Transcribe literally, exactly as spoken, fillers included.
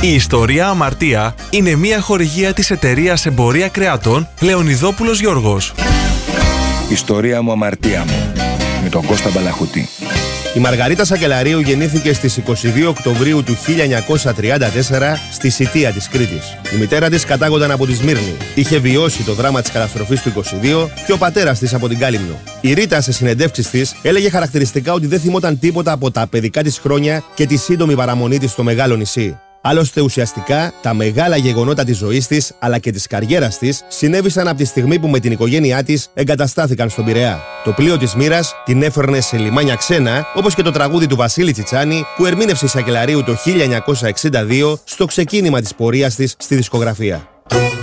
Η ιστορία Αμαρτία είναι μια χορηγία της εταιρείας εμπορία κρεατών Λεωνιδόπουλος Γιώργος. Ιστορία μου, αμαρτία μου, με τον Κώστα Μπαλαχωτή. Η Μαργαρίτα Σακελαρίου γεννήθηκε στις είκοσι δύο Οκτωβρίου του χίλια εννιακόσια τριάντα τέσσερα στη Σιτία της Κρήτης. Η μητέρα της κατάγονταν από τη Σμύρνη. Είχε βιώσει το δράμα της καταστροφής του είκοσι δύο και ο πατέρας της από την Κάλυμνο. Η Ρίτα σε συνεντεύξεις της έλεγε χαρακτηριστικά ότι δεν θυμόταν τίποτα από τα παιδικά της χρόνια και τη σύντομη παραμονή της στο μεγάλο νησί. Άλλωστε, ουσιαστικά, τα μεγάλα γεγονότα της ζωής της αλλά και της καριέρας της συνέβησαν από τη στιγμή που με την οικογένειά της εγκαταστάθηκαν στον Πειραιά. Το πλοίο της μοίρας την έφερνε σε λιμάνια ξένα, όπως και το τραγούδι του Βασίλη Τσιτσάνη που ερμήνευσε η Σακελαρίου το χίλια εννιακόσια εξήντα δύο στο ξεκίνημα της πορείας της στη δισκογραφία.